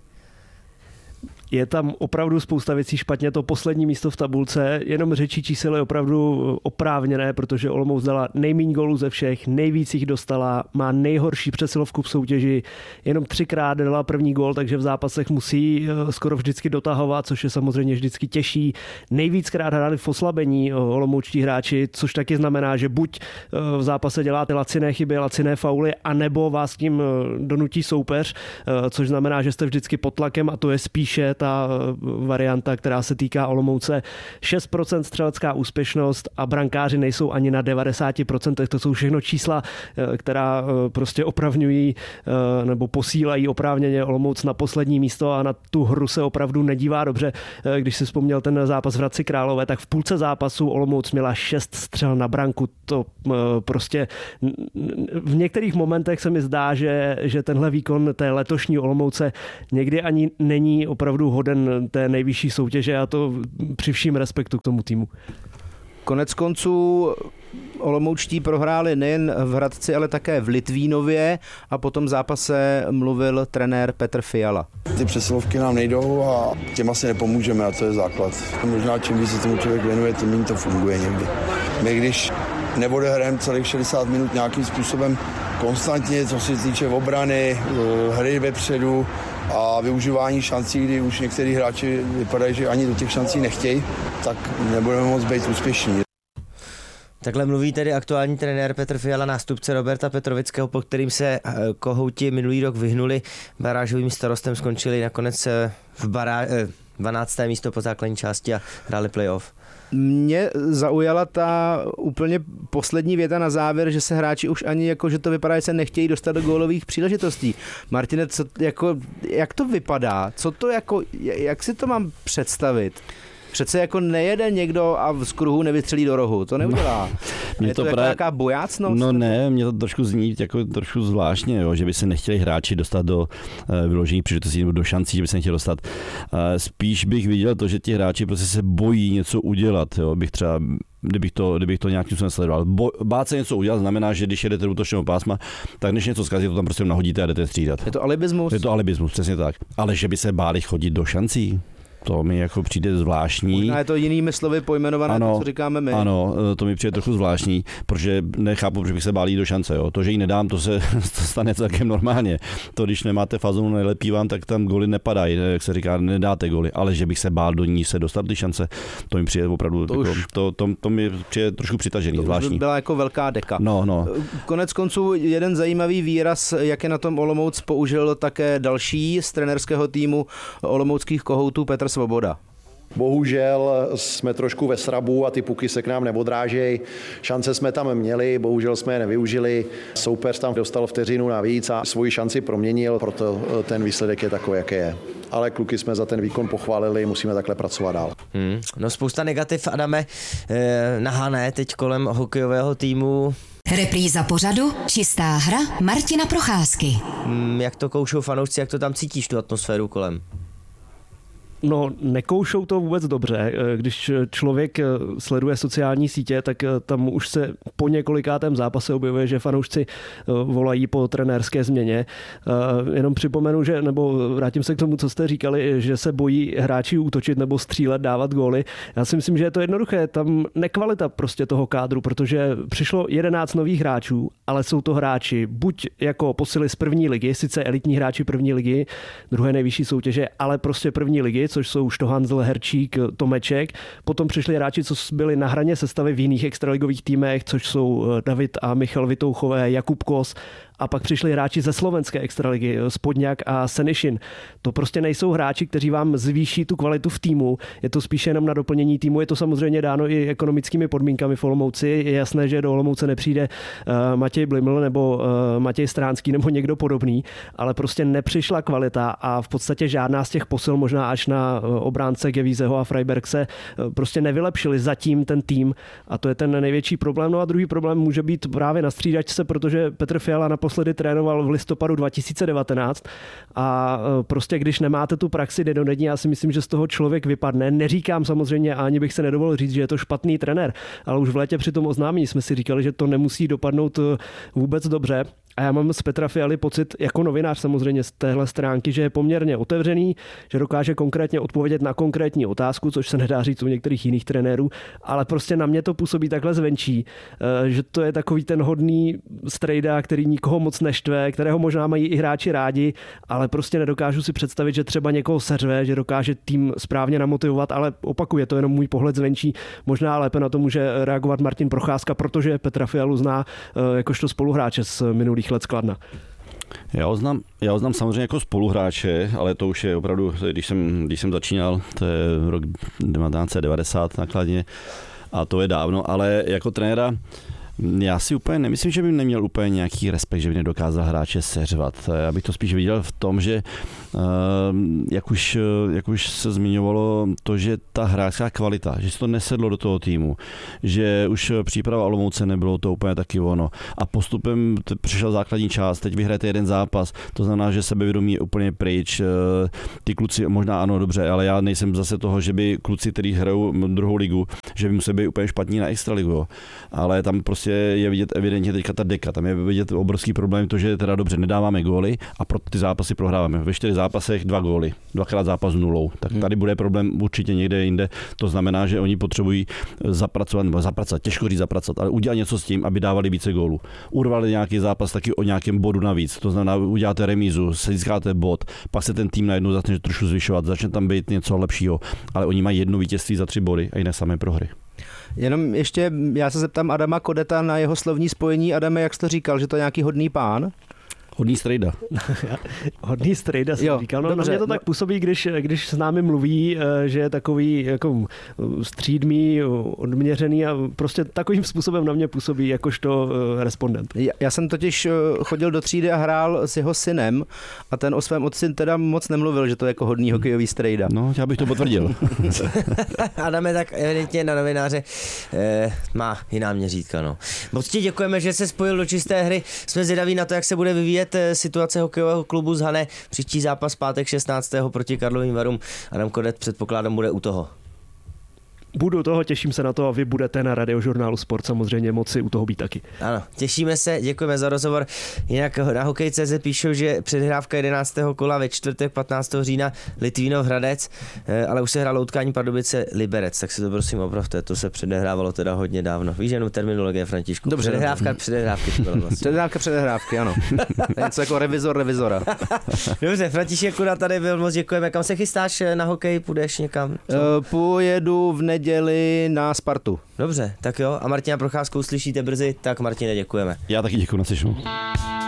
S9: Je tam opravdu spousta věcí špatně, to poslední místo v tabulce, jenom řečí čísel je opravdu oprávněné, protože Olomouc dala nejméně gólů ze všech, nejvíc jich dostala, má nejhorší přesilovku v soutěži, jenom třikrát dala první gól, takže v zápasech musí skoro vždycky dotahovat, což je samozřejmě vždycky těžší. Nejvíckrát hráli v oslabení olomoučtí hráči, což taky znamená, že buď v zápase děláte laciné chyby, laciné fauly, anebo vás tím donutí soupeř, což znamená, že jste vždycky pod tlakem a to je spíše ta varianta, která se týká Olomouce. šest procent střelecká úspěšnost a brankáři nejsou ani na devadesát procent. To jsou všechno čísla, která prostě opravňují nebo posílají oprávněně Olomouc na poslední místo a na tu hru se opravdu nedívá dobře. Když si vzpomněl ten zápas v Hradci Králové, tak v půlce zápasu Olomouc měla šest střel na branku. To prostě v některých momentech se mi zdá, že, že tenhle výkon té letošní Olomouce někdy ani není opravdu hoden té nejvyšší soutěže a to při vším respektu k tomu týmu.
S3: Konec konců olomoučtí prohráli nejen v Hradci, ale také v Litvínově a po tom zápase mluvil trenér Petr Fiala.
S10: Ty přesilovky nám nejdou a těm asi nepomůžeme a to je základ. Možná čím víc se tomu člověk věnuje, tím méně to funguje někdy. My když neodehrajeme celých šedesát minut nějakým způsobem konstantně, co se týče obrany, hry vepředu a využívání šancí, kdy už některý hráči vypadají, že ani do těch šancí nechtějí, tak nebudeme moc být úspěšní.
S1: Takhle mluví tedy aktuální trenér Petr Fiala, nástupce Roberta Petrovického, po kterým se kohouti minulý rok vyhnuli barážovým starostem, skončili nakonec v bará... dvanácté místo po základní části a hráli playoff.
S3: Mě zaujala ta úplně poslední věta na závěr, že se hráči už ani jako, že to vypadá, že se nechtějí dostat do gólových příležitostí. Martine, co, jako, jak to vypadá? Co to jako, jak si to mám představit? Přece jako nejede někdo a z kruhu nevystřelí do rohu, to neudělá. No, je to, to jako nějaká bojácnost?
S4: No ne, mě to trošku zní jako trošku zvláštně, jo, že by se nechtěli hráči dostat do uh, vyložení příležitostí nebo do šancí, že by se nechtěli dostat. Uh, spíš bych viděl to, že ti hráči prostě se bojí něco udělat, jo, bych třeba Kdybych to, kdybych to nějakým způsobem sledoval. Bo, bát se něco udělat znamená, že když jedete do útočného pásma, tak když něco zkazí, to tam prostě nahodíte a jdete střídat.
S3: Je to alibismus?
S4: Je to alibismus, přesně tak. Ale že by se báli chodit do šancí, to mi jako přijde zvláštní.
S3: Možná je to jinými slovy pojmenované, ano, to, co říkáme my.
S4: Ano, to mi přijde trochu zvláštní, protože nechápu, že bych se bál jít do šance. Jo. To, že ji nedám, to se to stane celkem normálně. To, když nemáte fazonu, nelepí vám, tak tam goly nepadají, jak se říká, nedáte goly. Ale že bych se bál do ní se dostat ty šance, to mi přijde opravdu, to, jako, už, to, to, to mi přijde trošku přitažený,
S3: to
S4: zvláštní.
S3: To byla jako velká deka.
S4: No, no.
S3: Konec konců jeden zajímavý výraz, jak je na tom Olomouc, použil také další z trenérského týmu olomouckých kohoutů Petr Svoboda.
S11: Bohužel jsme trošku ve srabu a ty puky se k nám neodrážejí. Šance jsme tam měli, bohužel jsme je nevyužili. Soupeř tam dostal vteřinu navíc a svoji šanci proměnil, proto ten výsledek je takový, jaký je. Ale kluky jsme za ten výkon pochválili, musíme takhle pracovat dál.
S1: Hmm. No spousta negativ, Adame, na Hané teď kolem hokejového týmu.
S7: Repríza pořadu Čistá hra Martina Procházky.
S1: Hmm, jak to koušou fanoušci, jak to tam cítíš, tu atmosféru kolem?
S9: No, nekoušou to vůbec dobře. Když člověk sleduje sociální sítě, tak tam už se po několikátém zápase objevuje, že fanoušci volají po trenérské změně. Jenom připomenu, že, nebo vrátím se k tomu, co jste říkali, že se bojí hráči útočit nebo střílet, dávat góly. Já si myslím, že je to jednoduché. Tam nekvalita prostě toho kádru, protože přišlo jedenáct nových hráčů, ale jsou to hráči buď jako posily z první ligy, sice elitní hráči první ligy, druhé nejvyšší soutěže, ale prostě první ligy, což jsou Štohanzl, Herčík, Tomeček. Potom přišli hráči, co byli na hraně sestavy v jiných extraligových týmech, což jsou David a Michal Vitouchové, Jakub Kos a pak přišli hráči ze slovenské extraligy, Spodňák a Senišin. To prostě nejsou hráči, kteří vám zvýší tu kvalitu v týmu. Je to spíše jenom na doplnění týmu. Je to samozřejmě dáno i ekonomickými podmínkami v Olomouci. Je jasné, že do Olomouce nepřijde uh, Matěj Bliml nebo uh, Matěj Stránský nebo někdo podobný, ale prostě nepřišla kvalita a v podstatě žádná z těch posil, možná až na uh, obránce Gevízeho a Freiberg se uh, prostě nevylepšili zatím ten tým a to je ten největší problém. No a druhý problém může být právě na střídačce, protože Petr Fiala naposledy trénoval v listopadu dva tisíce devatenáct a uh, prostě když nemáte tu praxi denodenní, já si myslím, že z toho člověk vypadne. Neříkám samozřejmě, ani bych se nedovolil říct, že je to špatný trenér, ale už v létě při tom oznámení jsme si říkali, že to nemusí dopadnout vůbec dobře. A já mám z Petra Fialy pocit, jako novinář samozřejmě z téhle stránky, že je poměrně otevřený, že dokáže konkrétně odpovědět na konkrétní otázku, což se nedá říct u některých jiných trenérů, ale prostě na mě to působí takhle zvenčí, že to je takový ten hodný strejda, který nikoho moc neštve, kterého možná mají i hráči rádi, ale prostě nedokážu si představit, že třeba někoho seřve, že dokáže tým správně namotivovat, ale opakuje to jenom můj pohled zvenčí. Možná lépe na to může reagovat Martin Procházka, protože Petra Fialu zná jakožto spoluhráče z minulých let z Kladna.
S4: Já ho znám, já ho znám samozřejmě jako spoluhráče, ale to už je opravdu, když jsem, když jsem začínal, to je rok devatenáct set devadesát na Kladně a to je dávno, ale jako trenéra já si úplně nemyslím, že by neměl úplně nějaký respekt, že by nedokázal hráče seřvat. Já bych to spíš viděl v tom, že jak už, jak už se zmiňovalo to, že ta hráčská kvalita, že se to nesedlo do toho týmu, že už příprava Olomouce nebylo to úplně taky ono. A postupem přišel základní část, teď vyhrajete jeden zápas, to znamená, že sebevědomí je úplně pryč. Ty kluci, možná ano, dobře, ale já nejsem zase toho, že by kluci, kteří hrajou druhou ligu, že by museli být úplně špatní na extraligu. Jo. Ale tam prostě je vidět evidentně teďka ta deka, tam je vidět obrovský problém to, že teda dobře nedáváme góly a proto ty zápasy prohráváme. Ve čtyři zápasech dva góly, dvakrát zápas nulou. Tak tady bude problém určitě někde jinde. To znamená, že oni potřebují zapracovat, nebo zapracovat, těžko říct zapracovat, ale udělat něco s tím, aby dávali více gólů. Urvali nějaký zápas taky o nějakém bodu navíc. To znamená, uděláte remízu, získáte bod, pak se ten tým najednou začne trošku zvyšovat, začne tam být něco lepšího, ale oni mají jedno vítězství za tři body a jiné samé prohry.
S3: Jenom ještě, já se zeptám Adama Kodeta na jeho slovní spojení. Adame, jak jsi to říkal, že to je nějaký hodný pán?
S4: Hodný strejda.
S9: Hodný strejda jsem jo, říkal. No, dobře, na mě to tak působí, když, když s námi mluví, že je takový jako střídmý, odměřený a prostě takovým způsobem na mě působí jakožto respondent.
S3: Já, já jsem totiž chodil do třídy a hrál s jeho synem a ten o svém otci teda moc nemluvil, že to je jako hodný hokejový strejda.
S4: No, já bych to potvrdil.
S1: Adame tak evidentně na novináře eh, má jiná měřítka. No. Moc ti děkujeme, že se spojil do čisté hry. Jsme zvědaví na to, jak se bude vyvíjet situace hokejového klubu z Hané. Příští zápas pátek šestnáctého proti Karlovým Varům. Adam Kodet předpokládám bude u toho.
S9: Budu toho, těším se na to a vy budete na Radiožurnálu Sport samozřejmě moci u toho být taky.
S1: Ano, těšíme se, děkujeme za rozhovor. Jinak na hokej tečka cé zet píšou, že předhrávka jedenáctého kola ve čtvrtek patnáctého října Litvínov Hradec, ale už se hrálo utkání Pardubice Liberec, tak si to prosím opravte, to se předehrávalo teda hodně dávno. Víš jenom terminologie, Františku?
S3: Dobře,
S1: předehrávka předehrávky. Vlastně.
S3: Předehrávka předehrávky, ano. To je něco jako revizor revizora.
S1: Dobře, František Kuda tady byl, moc děkujeme. Kam se chystáš na hokej, půjdeš někam?
S3: Uh, pojedu v neděli na Spartu.
S1: Dobře, tak jo. A Martina Procházku slyšíte brzy, tak Martine, děkujeme.
S4: Já taky děkuji, naslyšenou.